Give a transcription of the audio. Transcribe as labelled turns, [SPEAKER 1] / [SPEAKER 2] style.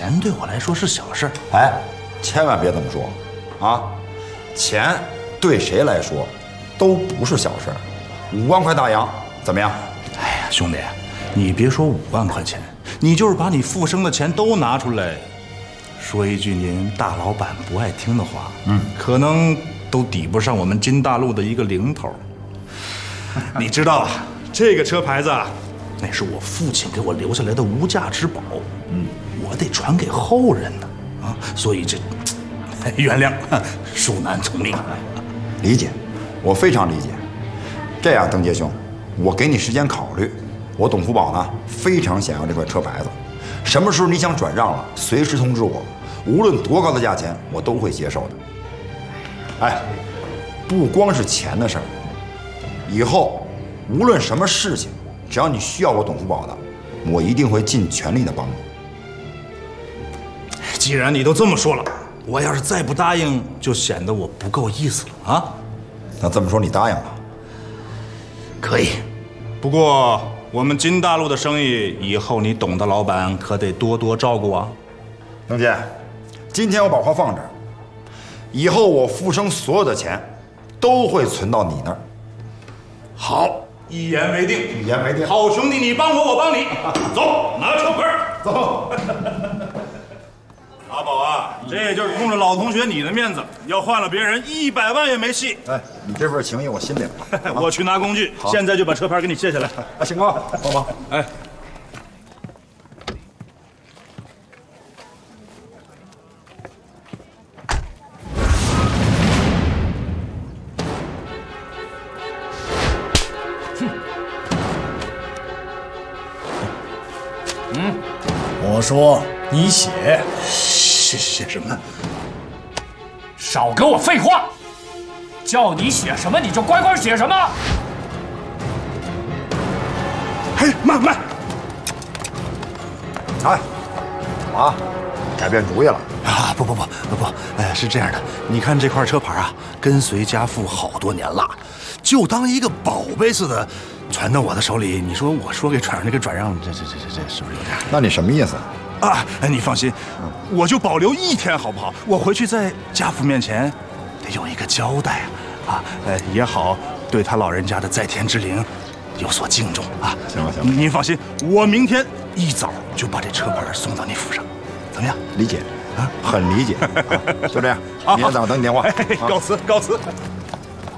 [SPEAKER 1] 钱对我来说是小事。
[SPEAKER 2] 哎，千万别这么说，啊，钱对谁来说都不是小事。5万块大洋怎么样？
[SPEAKER 1] 哎呀，兄弟，你别说5万块钱，你就是把你复生的钱都拿出来，说一句您大老板不爱听的话，可能都抵不上我们金大陆的一个零头。你知道啊，这个车牌子啊，那是我父亲给我留下来的无价之宝，我得传给后人呢，啊，所以这原谅，恕难从命。
[SPEAKER 2] 理解，我非常理解。这样，邓杰兄，我给你时间考虑。我董福宝呢，非常想要这块车牌子。什么时候你想转让了，随时通知我，无论多高的价钱，我都会接受的。哎，不光是钱的事儿，以后无论什么事情，只要你需要我董福宝的，我一定会尽全力的帮你。
[SPEAKER 1] 既然你都这么说了，我要是再不答应，就显得我不够意思了啊。
[SPEAKER 2] 那这么说，你答应了？
[SPEAKER 1] 可以，不过我们金大陆的生意以后你董大老板可得多多照顾啊。
[SPEAKER 2] 邓姐，今天我把话放这儿，以后我复生所有的钱都会存到你那儿。
[SPEAKER 1] 好，一言为定。
[SPEAKER 2] 一言为定。
[SPEAKER 1] 好兄弟，你帮我，我帮你。走，拿车牌。
[SPEAKER 2] 走。
[SPEAKER 1] 阿宝啊，这就是冲着老同学你的面子，要换了别人100万也没戏。
[SPEAKER 2] 哎，你这份情谊我心领了。
[SPEAKER 1] 我去拿工具，现在就把车牌给你卸下来。
[SPEAKER 2] 啊，行啊，帮忙。
[SPEAKER 1] 哎。
[SPEAKER 3] 我说你写
[SPEAKER 1] 什么？
[SPEAKER 3] 少跟我废话！叫你写什么你就乖乖写什么。
[SPEAKER 1] 哎，慢！
[SPEAKER 2] 哎，我改变主意了
[SPEAKER 1] 啊！不，是这样的，你看这块车牌啊，跟随家父好多年了，就当一个宝贝似的，传到我的手里。你说我说给转让这个转让，这是不是有点？
[SPEAKER 2] 那你什么意思
[SPEAKER 1] 啊？哎，你放心，我就保留1天好不好？我回去在家父面前得有一个交代啊，也好对他老人家的在天之灵有所敬重啊。
[SPEAKER 2] 行了，
[SPEAKER 1] 您放心，我明天一早就把这车牌送到你府上，怎么样？
[SPEAKER 2] 理解啊，很理解。就这样，明天早上等你电话。
[SPEAKER 1] 告辞。